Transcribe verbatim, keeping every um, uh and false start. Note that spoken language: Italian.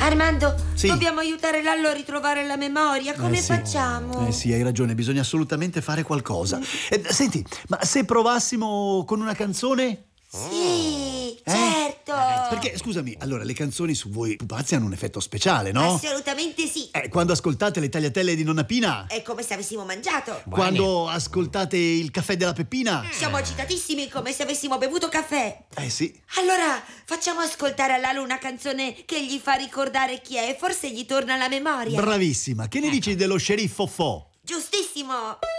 Armando, Sì. dobbiamo aiutare Lallo a ritrovare la memoria. Come Eh sì. facciamo? Eh sì, hai ragione, bisogna assolutamente fare qualcosa. Eh, senti, ma se provassimo con una canzone? Sì, Eh? certo. Perché, scusami, allora le canzoni su voi pupazzi hanno un effetto speciale, no? Assolutamente sì. Eh, quando ascoltate le tagliatelle di Nonna Pina? È come se avessimo mangiato. Quando ascoltate il caffè della Peppina? Siamo agitatissimi, come se avessimo bevuto caffè. Eh sì. Allora, facciamo ascoltare a Lalo una canzone che gli fa ricordare chi è e forse gli torna la memoria. Bravissima. Che ne dici dello sceriffo Fo? Giustissimo.